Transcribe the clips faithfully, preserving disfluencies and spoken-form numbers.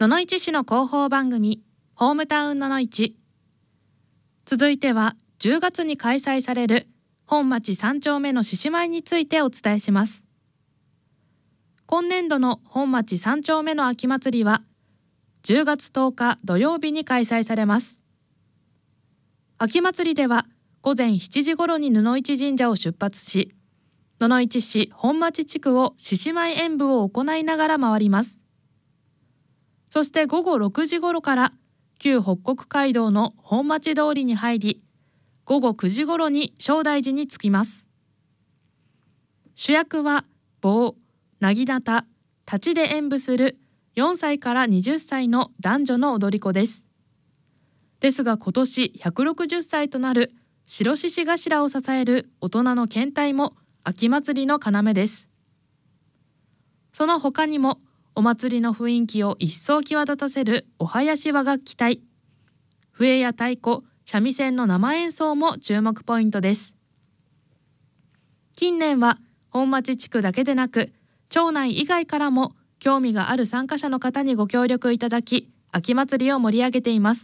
野々市市の広報番組ホームタウン野々市。続いてはじゅうがつに開催される本町さん丁目の獅子舞についてお伝えします。今年度の本町さん丁目の秋祭りはじゅうがつとおか土曜日に開催されます。秋祭りでは午前しちじごろに布市神社を出発し、野々市市本町地区を獅子舞演舞を行いながら回ります。そして午後ろくじごろから旧北国街道の本町通りに入り、午後くじごろに正大寺に着きます。主役は棒、なぎなた、太刀で演舞するよんさいからはたちの男女の踊り子です。ですが今年ひゃくろくじゅっさいとなる白獅子頭を支える大人の見隊も秋祭りの要です。その他にもお祭りの雰囲気を一層際立たせるお囃子和楽器隊、笛や太鼓、三味線の生演奏も注目ポイントです。近年は本町地区だけでなく町内以外からも興味がある参加者の方にご協力いただき、秋祭りを盛り上げています。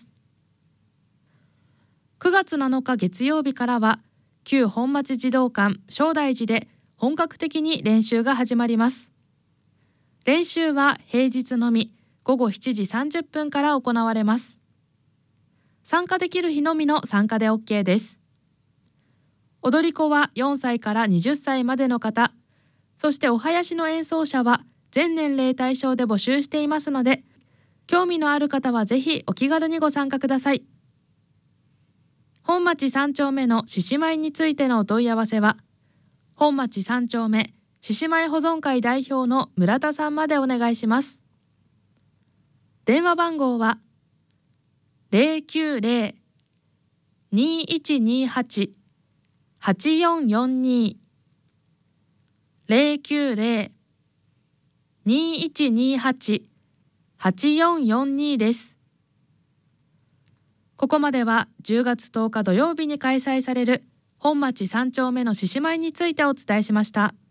くがつなのか月曜日からは旧本町児童館正大寺で本格的に練習が始まります。練習は平日のみごごしちじさんじゅっぷんから行われます。参加できる日のみの参加で OK です。踊り子はよんさいからはたちまでの方、そしてお囃子の演奏者は全年齢対象で募集していますので、興味のある方はぜひお気軽にご参加ください。本町さん丁目の獅子舞についてのお問い合わせは、本町さん丁目獅子舞保存会代表の村田さんまでお願いします。電話番号は ゼロきゅうゼロ にいちにはち はちよんよんに ゼロきゅうゼロ にいちにはち はちよんよんに です。ここまではじゅうがつとおか土曜日に開催される本町さん丁目の獅子舞についてお伝えしました。